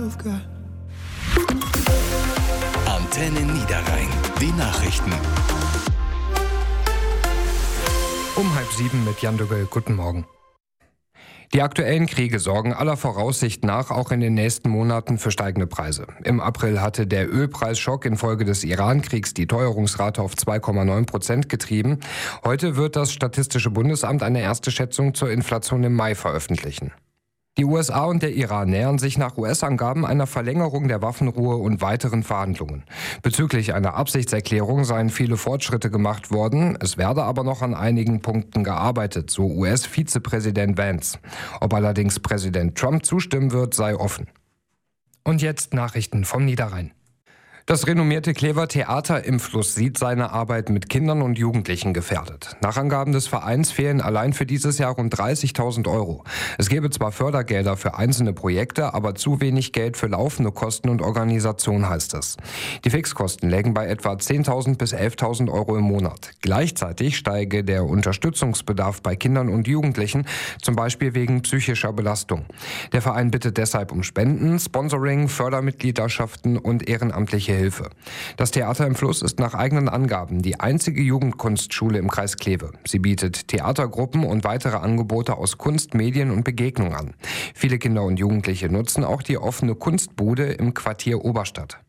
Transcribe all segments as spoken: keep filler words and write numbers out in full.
I've got. Antenne Niederrhein. Die Nachrichten. Um halb sieben mit Jan Düggel. Guten Morgen. Die aktuellen Kriege sorgen aller Voraussicht nach auch in den nächsten Monaten für steigende Preise. Im April hatte der Ölpreisschock infolge des Iran-Kriegs die Teuerungsrate auf zwei Komma neun Prozent getrieben. Heute wird das Statistische Bundesamt eine erste Schätzung zur Inflation im Mai veröffentlichen. Die U S A und der Iran nähern sich nach U S-Angaben einer Verlängerung der Waffenruhe und weiteren Verhandlungen. Bezüglich einer Absichtserklärung seien viele Fortschritte gemacht worden. Es werde aber noch an einigen Punkten gearbeitet, so U S-Vizepräsident Vance. Ob allerdings Präsident Trump zustimmen wird, sei offen. Und jetzt Nachrichten vom Niederrhein. Das renommierte Klever Theater im Fluss sieht seine Arbeit mit Kindern und Jugendlichen gefährdet. Nach Angaben des Vereins fehlen allein für dieses Jahr rund dreißigtausend Euro. Es gebe zwar Fördergelder für einzelne Projekte, aber zu wenig Geld für laufende Kosten und Organisation, heißt es. Die Fixkosten lägen bei etwa zehntausend bis elftausend Euro im Monat. Gleichzeitig steige der Unterstützungsbedarf bei Kindern und Jugendlichen, zum Beispiel wegen psychischer Belastung. Der Verein bittet deshalb um Spenden, Sponsoring, Fördermitgliederschaften und ehrenamtliche Hilfe. Das Theater im Fluss ist nach eigenen Angaben die einzige Jugendkunstschule im Kreis Kleve. Sie bietet Theatergruppen und weitere Angebote aus Kunst, Medien und Begegnung an. Viele Kinder und Jugendliche nutzen auch die offene Kunstbude im Quartier Oberstadt.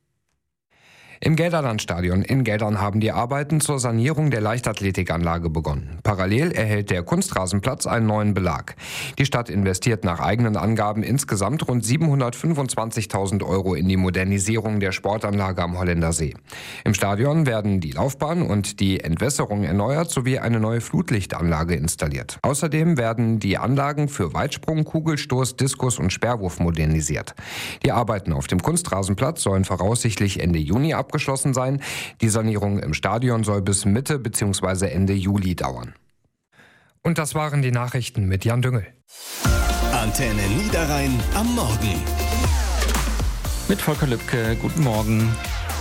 Im Gelderlandstadion in Geldern haben die Arbeiten zur Sanierung der Leichtathletikanlage begonnen. Parallel erhält der Kunstrasenplatz einen neuen Belag. Die Stadt investiert nach eigenen Angaben insgesamt rund siebenhundertfünfundzwanzigtausend Euro in die Modernisierung der Sportanlage am Holländer See. Im Stadion werden die Laufbahn und die Entwässerung erneuert sowie eine neue Flutlichtanlage installiert. Außerdem werden die Anlagen für Weitsprung, Kugelstoß, Diskus und Sperrwurf modernisiert. Die Arbeiten auf dem Kunstrasenplatz sollen voraussichtlich Ende Juni ab abgeschlossen sein. Die Sanierung im Stadion soll bis Mitte bzw. Ende Juli dauern. Und das waren die Nachrichten mit Jan Düngel. Antenne Niederrhein am Morgen. Mit Volker Lübke, guten Morgen.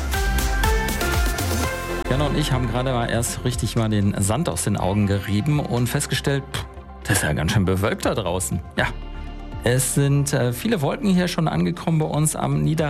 Jana und ich haben gerade mal erst richtig mal den Sand aus den Augen gerieben und festgestellt, pff, das ist ja ganz schön bewölkt da draußen. Ja, es sind äh, viele Wolken hier schon angekommen bei uns am Niederrhein.